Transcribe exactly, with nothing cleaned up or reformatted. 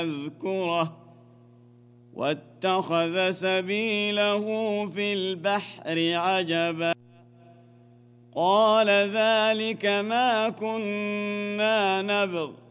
يذكره واتخذ سبيله في البحر عجبا قال ذلك ما كنا نبغ